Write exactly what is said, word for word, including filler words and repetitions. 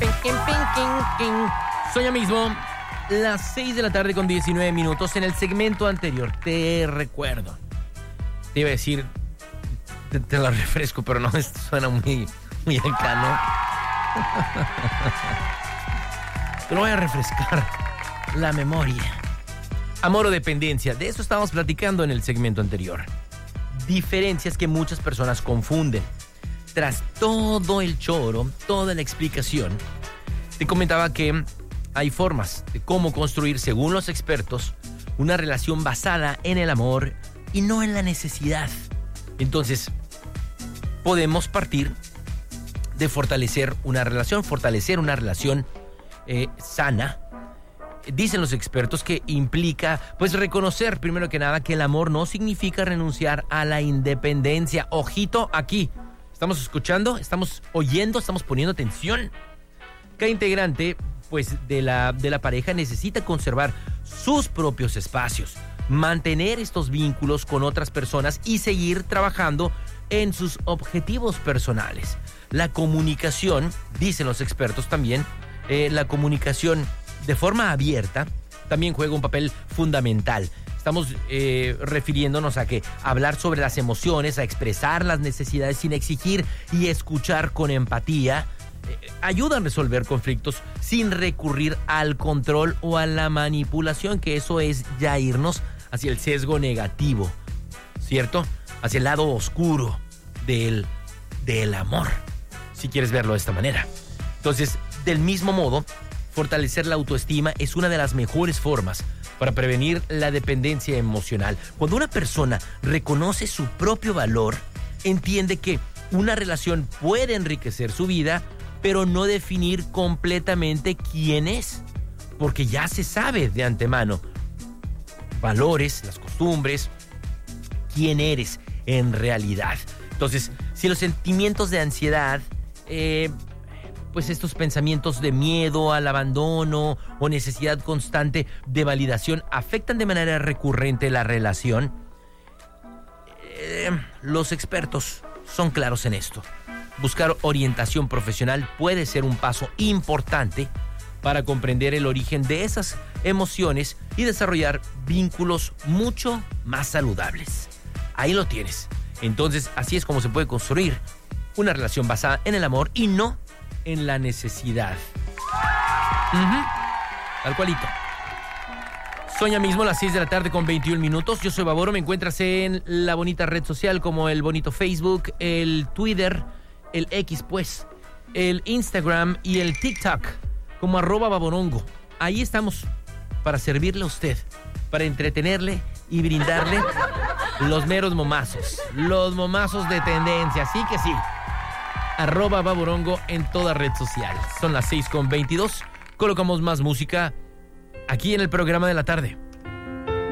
Soy ya mismo las seis de la tarde con diecinueve minutos. En el segmento anterior, te recuerdo. Te iba a decir, te, te la refresco, pero no, esto suena muy, muy acá, ¿no? Te lo voy a refrescar la memoria. Amor o dependencia, de eso estábamos platicando en el segmento anterior. Diferencias que muchas personas confunden. Tras todo el choro, toda la explicación, te comentaba que hay formas de cómo construir, según los expertos, una relación basada en el amor y no en la necesidad. Entonces, podemos partir de fortalecer una relación, fortalecer una relación eh, sana. Dicen los expertos que implica, pues, reconocer, primero que nada, que el amor no significa renunciar a la independencia. Ojito aquí. Estamos escuchando, estamos oyendo, estamos poniendo atención. Cada integrante, pues, de la, de la pareja necesita conservar sus propios espacios, mantener estos vínculos con otras personas y seguir trabajando en sus objetivos personales. La comunicación, dicen los expertos también, eh, la comunicación de forma abierta también juega un papel fundamental. Estamos eh, refiriéndonos a que hablar sobre las emociones, a expresar las necesidades sin exigir y escuchar con empatía, eh, ayuda a resolver conflictos sin recurrir al control o a la manipulación, que eso es ya irnos hacia el sesgo negativo, ¿cierto? Hacia el lado oscuro del, del amor, si quieres verlo de esta manera. Entonces, del mismo modo, fortalecer la autoestima es una de las mejores formas para prevenir la dependencia emocional. Cuando una persona reconoce su propio valor, entiende que una relación puede enriquecer su vida, pero no definir completamente quién es, porque ya se sabe de antemano valores, las costumbres, quién eres en realidad. Entonces, si los sentimientos de ansiedad, eh, pues estos pensamientos de miedo al abandono o necesidad constante de validación afectan de manera recurrente la relación, eh, los expertos son claros en esto. Buscar orientación profesional puede ser un paso importante para comprender el origen de esas emociones y desarrollar vínculos mucho más saludables. Ahí lo tienes. Entonces, así es como se puede construir una relación basada en el amor y no en la necesidad. Uh-huh. Tal cualito. Son ya mismo las seis de la tarde con veintiún minutos. Yo soy Baboro. Me encuentras en la bonita red social como el bonito Facebook, el Twitter, el X, pues, el Instagram y el TikTok como arroba Baborongo. Ahí estamos para servirle a usted, para entretenerle y brindarle los meros momazos, los momazos de tendencia. Así que sí, arroba Baborongo en toda red social. Son las seis con veintidós. Colocamos más música aquí en el programa de la tarde.